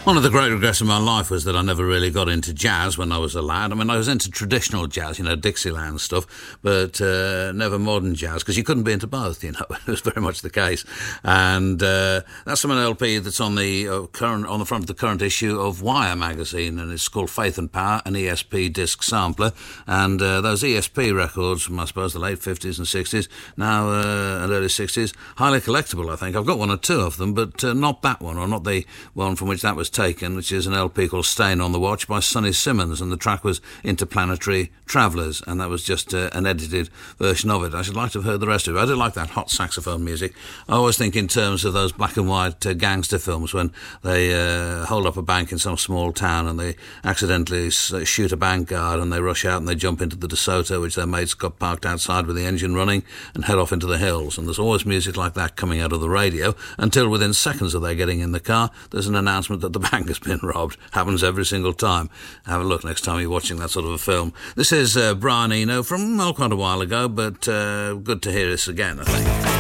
One of the great regrets of my life was that I never really got into jazz when I was a lad. I mean, I was into traditional jazz, Dixieland stuff, but never modern jazz, because you couldn't be into both, It was very much the case. And that's from an LP that's on the front of the current issue of Wire magazine, and it's called Faith and Power, an ESP disc sampler. And those ESP records from, I suppose, the late 50s and 60s, now and early 60s, highly collectible, I think. I've got one or two of them, but not that one, or not the one from which that was taken, which is an LP called Staying on the Watch by Sonny Simmons, and the track was Interplanetary Travellers, and that was just an edited version of it. I should like to have heard the rest of it. I do like that hot saxophone music. I always think in terms of those black and white gangster films when they hold up a bank in some small town and they accidentally shoot a bank guard and they rush out and they jump into the DeSoto, which their mates got parked outside with the engine running, and head off into the hills. And there's always music like that coming out of the radio until within seconds of their getting in the car, there's an announcement that the bank has been robbed. Happens every single time. Have a look next time you're watching that sort of a film. This is Brian Eno from quite a while ago, but good to hear this again, I think.